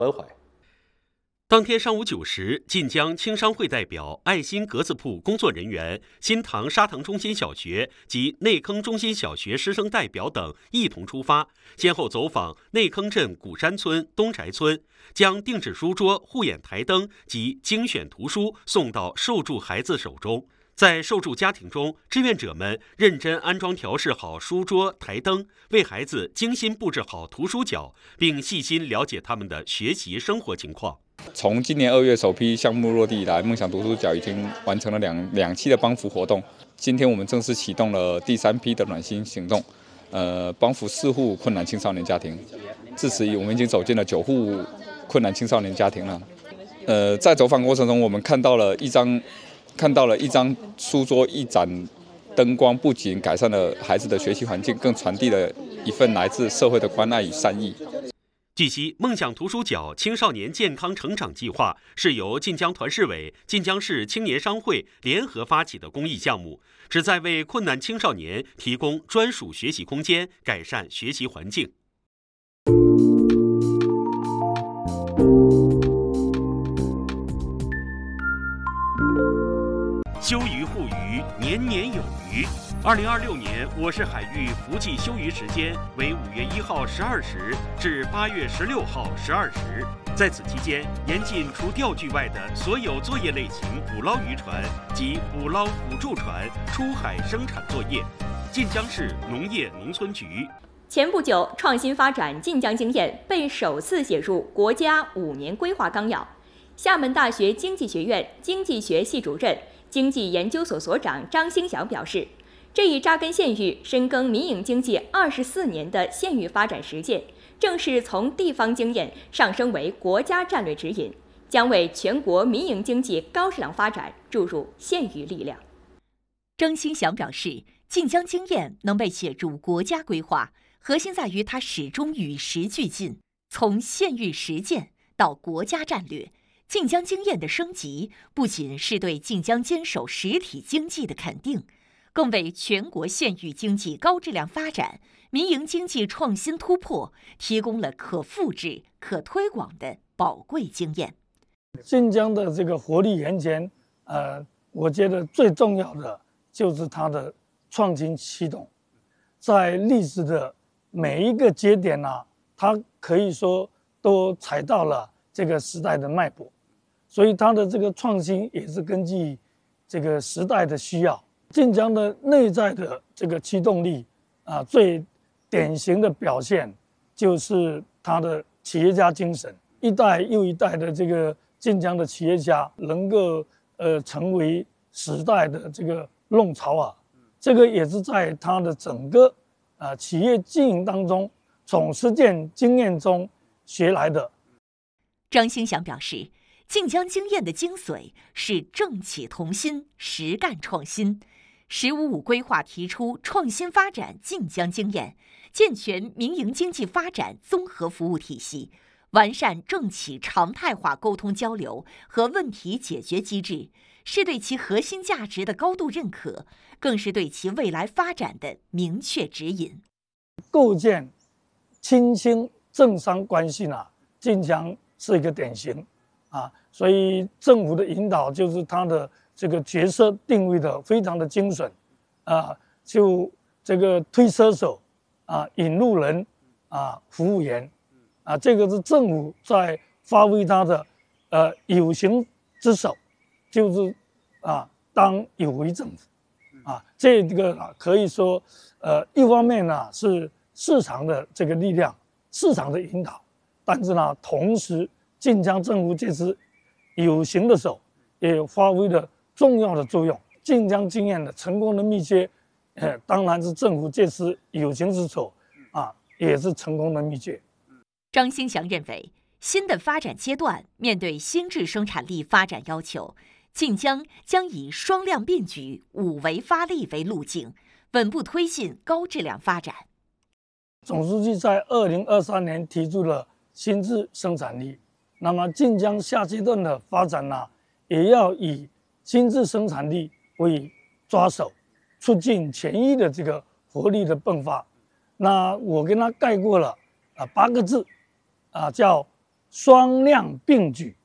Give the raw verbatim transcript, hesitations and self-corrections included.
关怀。当天上午九时，晋江青商会代表、爱心格子铺工作人员、新塘沙塘中心小学及内坑中心小学师生代表等一同出发，先后走访内坑镇古山村、东宅村，将定制书桌、护眼台灯及精选图书送到受助孩子手中。在受助家庭中，志愿者们认真安装调试好书桌、台灯，为孩子精心布置好图书角，并细心了解他们的学习生活情况。 从今年二月首批项目落地以来，梦想读书角已经完成了两两期的帮扶活动。今天我们正式启动了第三批的暖心行动，呃，帮扶四户困难青少年家庭。至此，我们已经走进了九户困难青少年家庭了。呃，在走访过程中，我们看到了一张看到了一张书桌、一盏灯光，不仅改善了孩子的学习环境，更传递了一份来自社会的关爱与善意。 据悉，梦想图书角青少年健康成长计划是由晋江团市委、晋江市青年商会联合发起的公益项目，旨在为困难青少年提供专属学习空间，改善学习环境。休渔护渔，年年有余。二零二六年我市海域伏季休渔时间为五月一号十二时至八月十六号十二时。在此期间，严禁除钓具外的所有作业类型捕捞渔船及捕捞辅助船出海生产作业。晋江市农业农村局。 前不久，创新发展晋江经验被首次写入国家五年规划纲要。厦门大学经济学院经济学系主任、经济研究所所长张兴祥表示，这一扎根县域、深耕民营经济二十四年的县域发展实践，正是从地方经验上升为国家战略指引，将为全国民营经济高质量发展注入县域力量。 张兴祥表示，晋江经验能被写入国家规划，核心在于它始终与时俱进，从县域实践到国家战略。晋江经验的升级，不仅是对晋江坚守实体经济的肯定，更为全国县域经济高质量发展、民营经济创新突破提供了可复制、可推广的宝贵经验。 晋江的这个活力源泉，呃，我觉得最重要的就是它的创新驱动，在历史的每一个节点啊，它可以说都踩到了这个时代的脉搏。所以它的这个创新也是根据这个时代的需要。晋江的内在的这个驱动力啊，最典型的表现就是它的企业家精神，一代又一代的这个晋江的企业家能够呃成为时代的这个弄潮儿，这个也是在它的整个啊企业经营当中从实践经验中学来的。 张兴祥表示，晋江经验的精髓是政企同心、实干创新。“十五五”规划提出创新发展晋江经验，健全民营经济发展综合服务体系，完善政企常态化沟通交流和问题解决机制，是对其核心价值的高度认可，更是对其未来发展的明确指引。 构建亲兴政商关系呢，晋江是一个典型。啊，所以政府的引导就是它的这个角色定位的非常的精准，啊，就这个推车手，啊，引路人，啊，服务员，啊，这个是政府在发挥它的呃有形之手，就是啊当有为政府，啊，这个啊可以说呃一方面呢是市场的这个力量，市场的引导，但是呢同时。晋江政府这支有形的手也发挥了重要的作用。晋江经验的成功的秘诀，呃，当然是政府这支有形之手啊，也是成功的秘诀。 张兴祥认为，新的发展阶段面对新质生产力发展要求，晋江将以双量并举、五维发力为路径，稳步推进高质量发展。 总书记在二零二三年提出了新质生产力。那么晋江下阶段的发展呢，也要以新质生产力为抓手，促进全域的这个活力的迸发。那我跟他概括了啊八个字，啊叫双量并举，